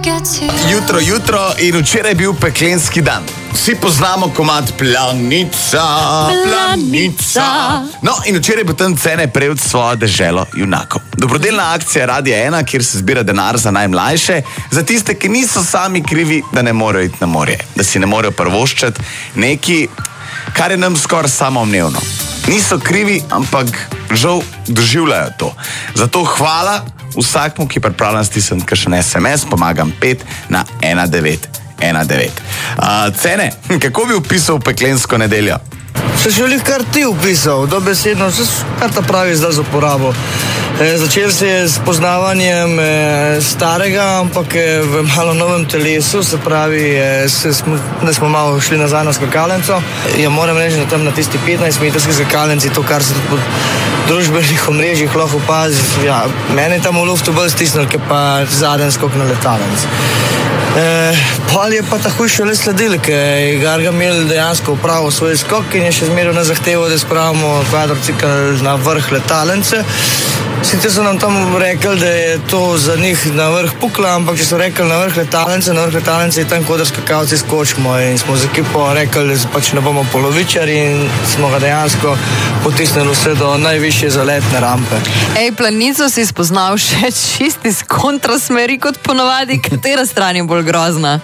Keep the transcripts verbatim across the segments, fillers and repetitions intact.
Jutro, jutro in včeraj je bil peklenski dan. Vsi poznamo komad Planica, Planica. No, in včeraj bo tam Cene prejel svojo deželo junakov. Dobrodelna akcija Radia ena, kjer se zbira denar za najmlajše, za tiste, ki niso sami krivi, da ne morejo iti na morje, da si ne morejo prvoščati nekaj, kar je nam skoraj samoumevno. Niso krivi, ampak žal doživljajo to. Zato hvala vsakmu, ki je pripravljen stisniti kakšen es em es, pomagam pet na ena devet ena devet. Uh, Cene, kako bi opisal peklensko nedeljo? Se želi kar ti opisal, dobesedno, kar ta pravi zdaj za uporabo. E, začel se je s poznavanjem e, starega, ampak e, v malo novem telesu, se pravi, e, se smo, da smo malo šli nazaj na skakalnico. Ja, moram reči, da tam na tisti petnajst metrski skakalnici, to, kar se po družbenih omrežjih lahko opazi, ja, mene tam v luftu bolj stisnil, ki pa zadnji skok na letalnici. E, pol je pa tako še le sledil, ker je Garga imel dejansko upravo svoj skok in je še zmeril na zahtevo, da spravimo kvadrocikl na vrh letalnice. Sicer so nam tam rekli, da je to za njih na vrh pukla, ampak če so rekli na vrh letalnice, na vrh letalnice je tam, kot da skakalci skočimo, in smo z ekipo rekli, da pač ne bomo polovičari, in smo ga dejansko potisnili vse do najvišje zaletne rampe. Ej, Planico si spoznal še čisti z kontrasmeri kot ponovadi, katera stran je bolj grozna?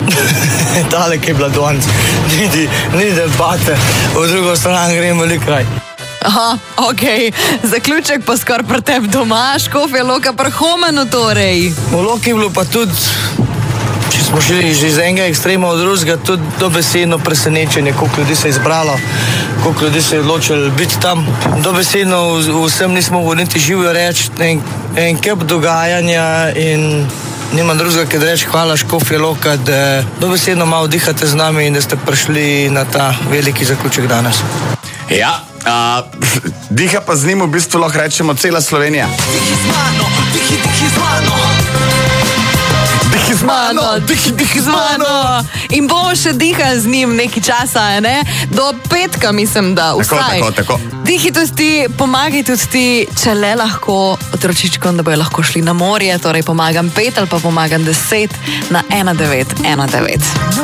Dalek je bila danes, ni, ni debate, v drugo stran gremo li kraj. Aha, okej, okay. Zaključek pa skoraj pri tebi doma, Škofja Loka pri Homenu torej. V Loki je bilo pa tudi, če smo šli že iz enega ekstrema od drugega, tudi dobesedno presenečenje, koliko ljudi se je izbralo, koliko ljudi se je odločilo biti tam. Dobesedno vsem nismo mogli niti živo reči, en, en kep dogajanja in nimam drugega, ki da reči hvala Škofja Loka, da dobesedno malo dihate z nami in da ste prišli na ta veliki zaključek danes. Ja, uh, diha pa z njim v bistvu lahko rečemo cela Slovenija. Dihi z mano, dihi, dihi z mano. Dihi z mano, dihi, dihi z mano. In bomo še dihali z njim nekaj časa, ne? Do petka mislim, da vsaj. Tako, tako, tako. Dihi tudi ti, pomagaj tudi ti, če le lahko otročičkom, da bojo lahko šli na morje, torej pomagam pet ali pa pomagam deset na ena devet ena devet.